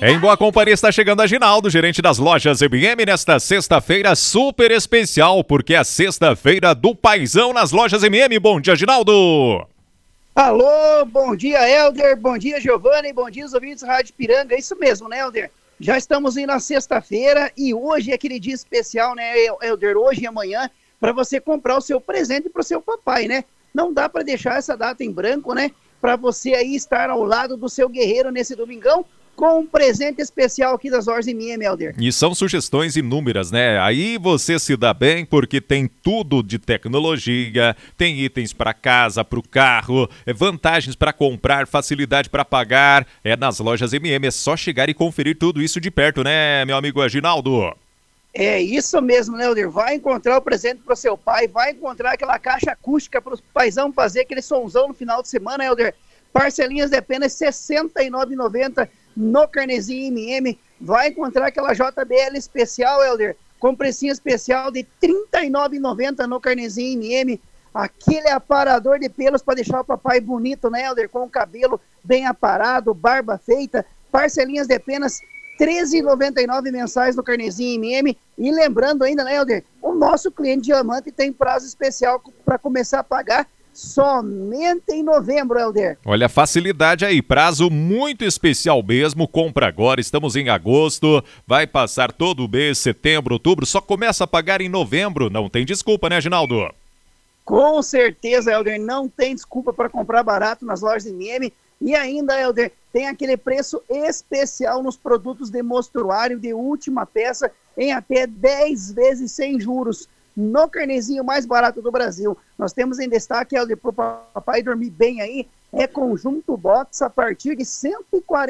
Em boa companhia está chegando a Ginaldo, gerente das lojas MM, nesta sexta-feira super especial, porque é a sexta-feira do Paizão nas lojas MM. Bom dia, Ginaldo! Alô, bom dia, Helder, bom dia, Giovanni, bom dia, os ouvintes da Rádio Piranga. É isso mesmo, né, Helder? Já estamos indo na sexta-feira e hoje é aquele dia especial, né, Helder? Hoje e amanhã, para você comprar o seu presente para o seu papai, né? Não dá para deixar essa data em branco, né? Para você aí estar ao lado do seu guerreiro nesse domingão, com um presente especial aqui das lojas MM, Helder. E são sugestões inúmeras, né? Aí você se dá bem porque tem tudo de tecnologia, tem itens para casa, para o carro, vantagens para comprar, facilidade para pagar. É nas lojas MM, é só chegar e conferir tudo isso de perto, né, meu amigo Aginaldo? É isso mesmo, né, Helder? Vai encontrar o presente para o seu pai, vai encontrar aquela caixa acústica para o paizão fazer aquele sonzão no final de semana, Helder. Parcelinhas de apenas R$ 69,90 no carnezinho MM. Vai encontrar aquela JBL especial, Helder, com precinho especial de R$ 39,90 no carnezinho MM. Aquele aparador de pelos para deixar o papai bonito, né, Helder? Com o cabelo bem aparado, barba feita. Parcelinhas de apenas R$ 13,99 mensais no carnezinho MM. E lembrando ainda, né, Helder? O nosso cliente diamante tem prazo especial para começar a pagar somente em novembro, Helder. Olha a facilidade aí, prazo muito especial mesmo, compra agora, estamos em agosto, vai passar todo o mês, setembro, outubro, só começa a pagar em novembro, não tem desculpa, né, Ginaldo? Com certeza, Helder, não tem desculpa para comprar barato nas lojas MM. E ainda, Helder, tem aquele preço especial nos produtos de mostruário de última peça em até 10 vezes sem juros. No carnezinho mais barato do Brasil. Nós temos em destaque, Helder, para o papai dormir bem aí, é conjunto box a partir de R$ 140.